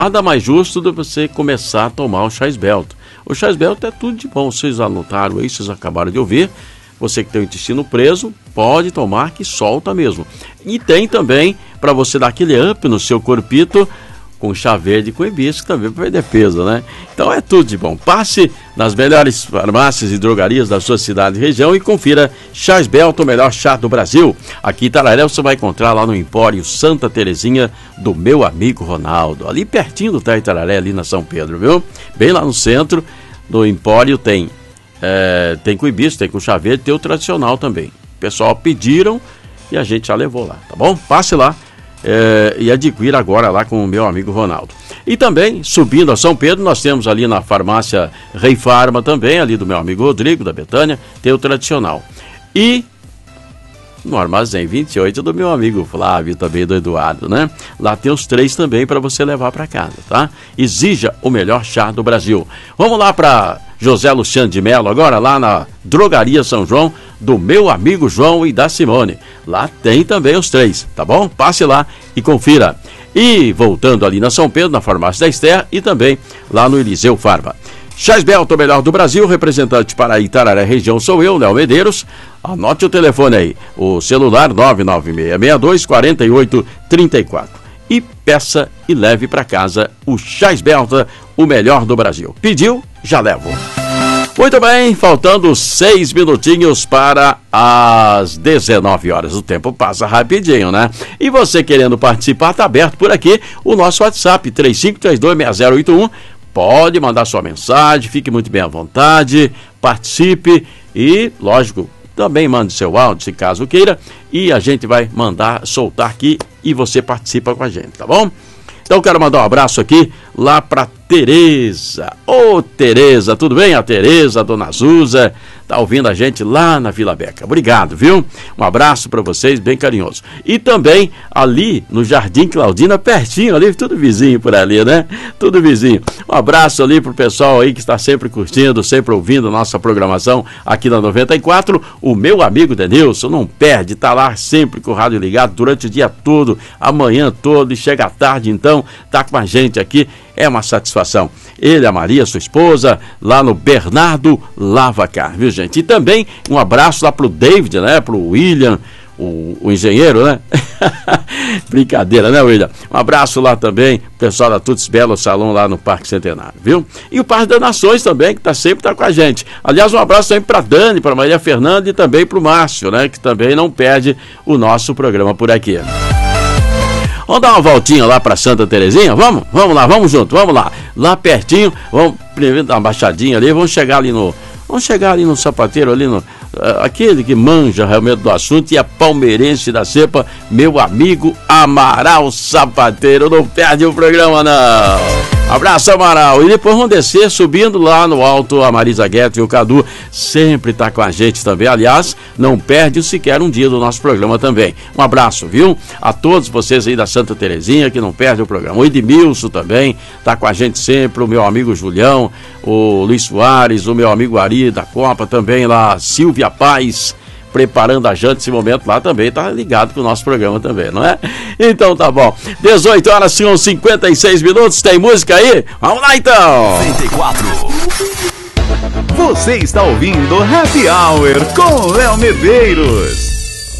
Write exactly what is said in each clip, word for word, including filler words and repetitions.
nada mais justo do que você começar a tomar o chá esbelto. O chá esbelto é tudo de bom, vocês anotaram aí, vocês acabaram de ouvir. Você que tem o intestino preso, pode tomar que solta mesmo. E tem também, para você dar aquele up no seu corpito, com chá verde com hibisco também para perder peso, né? Então é tudo de bom. Passe nas melhores farmácias e drogarias da sua cidade e região e confira Chá Esbelto, o melhor chá do Brasil. Aqui em Itararé você vai encontrar lá no Empório Santa Terezinha do meu amigo Ronaldo. Ali pertinho do Itararé, ali na São Pedro, viu? Bem lá no centro do Empório tem, é, tem com hibisco, tem com chá verde, tem o tradicional também. O pessoal pediram e a gente já levou lá, tá bom? Passe lá. É, e adquira agora lá com o meu amigo Ronaldo. E também, subindo a São Pedro, nós temos ali na farmácia Rei Farma também, ali do meu amigo Rodrigo, da Betânia, tem o tradicional. E no Armazém vinte e oito do meu amigo Flávio, também do Eduardo, né? Lá tem os três também para você levar para casa, tá? Exija o melhor chá do Brasil. Vamos lá para José Luciano de Melo, agora lá na Drogaria São João, do meu amigo João e da Simone. Lá tem também os três, tá bom? Passe lá e confira. E voltando ali na São Pedro, na farmácia da Esther e também lá no Eliseu Farma. Chá Esbelto, o melhor do Brasil, representante para Itararé região sou eu, Léo Medeiros. Anote o telefone aí, o celular nove nove seis seis dois quatro oito três quatro. E peça e leve para casa o Chá Esbelto, o melhor do Brasil. Pediu, já levo. Muito bem, faltando seis minutinhos para as dezenove horas. O tempo passa rapidinho, né? E você querendo participar, está aberto por aqui o nosso WhatsApp, três cinco três dois seis zero oito um. Pode mandar sua mensagem, fique muito bem à vontade, participe e, lógico, também mande seu áudio, se caso queira, e a gente vai mandar, soltar aqui e você participa com a gente, tá bom? Então quero mandar um abraço aqui lá para Tereza. Ô oh, Tereza, tudo bem? A Tereza, a Dona Azusa, tá ouvindo a gente lá na Vila Beca. Obrigado, viu? Um abraço para vocês, bem carinhoso. E também ali no Jardim Claudina, pertinho ali, tudo vizinho por ali, né? Tudo vizinho. Um abraço ali pro pessoal aí que está sempre curtindo, sempre ouvindo a nossa programação aqui na noventa e quatro. O meu amigo Denilson não perde, tá lá sempre com o rádio ligado durante o dia todo, a manhã todo e chega à tarde, então tá com a gente aqui. É uma satisfação. Ele, a Maria, sua esposa, lá no Bernardo Lavacar, viu, gente? E também um abraço lá pro David, né? Pro William, o, o engenheiro, né? Brincadeira, né, William? Um abraço lá também, pessoal da Tuts Belo Salão lá no Parque Centenário, viu? E o Parque das Nações também, que tá sempre tá com a gente. Aliás, um abraço também pra Dani, pra Maria Fernanda e também pro Márcio, né? Que também não perde o nosso programa por aqui. Vamos dar uma voltinha lá para Santa Terezinha? Vamos? Vamos lá, vamos junto, vamos lá. Lá pertinho, vamos primeiro dar uma baixadinha ali, vamos chegar ali no... Vamos chegar ali no sapateiro, ali no... Uh, aquele que manja realmente do assunto e é palmeirense da cepa, meu amigo Amaral Sapateiro. Não perde o programa, não. Abraço, Amaral. E depois vamos descer, subindo lá no alto, a Marisa Gueto e o Cadu sempre tá com a gente também. Aliás, não perde sequer um dia do nosso programa também. Um abraço, viu? A todos vocês aí da Santa Terezinha que não perde o programa. O Edmilson também tá com a gente sempre, o meu amigo Julião, o Luiz Soares, o meu amigo Ari da Copa também lá, Silvia Paz, preparando a janta nesse momento lá também, tá ligado com o nosso programa também, não é? Então tá bom. dezoito horas e cinquenta e seis minutos, tem música aí? Vamos lá então! noventa e quatro. Você está ouvindo Happy Hour com Léo Medeiros.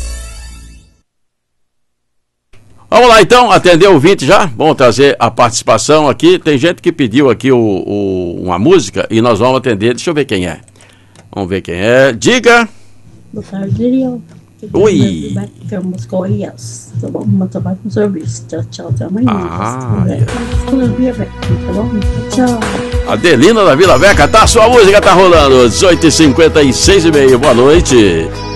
Vamos lá então, atender o ouvinte já? Vamos trazer a participação aqui. Tem gente que pediu aqui o, o, uma música e nós vamos atender. Deixa eu ver quem é. Vamos ver quem é. Diga! Boa tarde, Ariel. Oi! Temos Goiás. Tá bom? Vamos trabalhar com serviço. Tchau, tchau. Até amanhã. Ah, tá bom? Tchau. Adelina da Vila Beca, tá? Sua música tá rolando. dezoito e cinquenta e seis e meia. Boa noite.